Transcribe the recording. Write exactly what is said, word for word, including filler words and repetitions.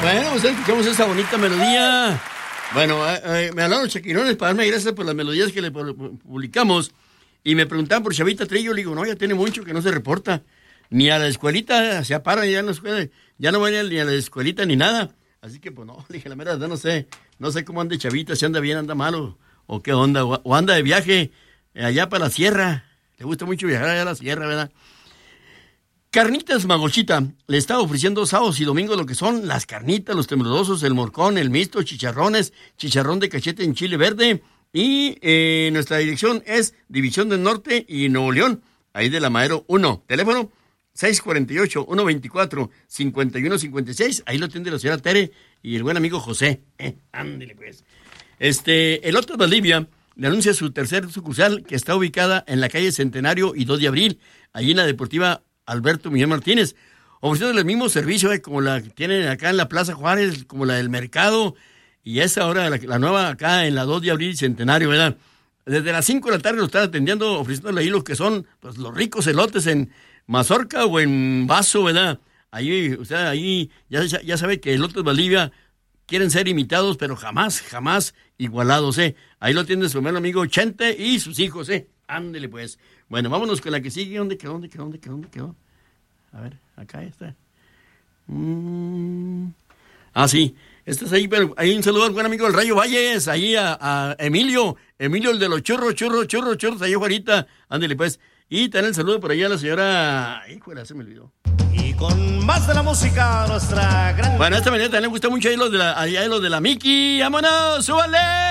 Bueno, pues escuchamos esa bonita melodía. Bueno, eh, eh, me hablaron Chaquirones para darme gracias por las melodías que le publicamos. Y me preguntaban por Chavita Trillo. Le digo, no, ya tiene mucho que no se reporta. Ni a la escuelita se apara, ya no, escuela, ya no vaya ni a la escuelita ni nada. Así que, pues no, le dije, la verdad, no sé. No sé cómo ande Chavita, si anda bien, anda malo, o qué onda. O, o anda de viaje allá para la sierra. Le gusta mucho viajar allá a la sierra, ¿verdad? Carnitas Magochita le está ofreciendo sábados y domingos lo que son las carnitas, los temblorosos, el morcón, el mixto, chicharrones, chicharrón de cachete en chile verde. Y eh, nuestra dirección es División del Norte y Nuevo León, ahí de la Madero uno. Teléfono seis cuatro ocho, uno dos cuatro, cinco uno cinco seis. Ahí lo atiende la señora Tere y el buen amigo José. Eh, ándele pues. Este, el otro Valdivia le anuncia su tercer sucursal que está ubicada en la calle Centenario y dos de abril, allí en la Deportiva Alberto Miguel Martínez, ofreciendo el mismo servicio eh, como la que tienen acá en la Plaza Juárez, como la del mercado, y esa ahora la, la nueva acá en la dos de abril Centenario, ¿verdad? Desde las cinco de la tarde lo están atendiendo, ofreciéndole ahí lo que son pues, los ricos elotes en mazorca o en vaso, ¿verdad? Ahí, o sea, ahí ya, ya sabe que elotes Valdivia quieren ser imitados, pero jamás, jamás igualados, ¿eh? Ahí lo tiene su hermano amigo Chente y sus hijos, ¿eh? Ándele, pues. Bueno, vámonos con la que sigue. ¿Dónde quedó? ¿Dónde quedó? ¿Dónde quedó? ¿Dónde quedó? A ver, acá está. Mm. Ah, sí. Este es ahí, pero ahí un saludo al buen amigo del Rayo Valles, ahí a, a Emilio, Emilio el de los churros, churros, churros, churros, ahí ahorita. Ándele, pues. Y también el saludo por allá a la señora... Híjole, se me olvidó. Y con más de la música, nuestra gran... Bueno, esta mañana también le gusta mucho ahí los de la, allá los de la Miki. ¡Vámonos! ¡Súbale!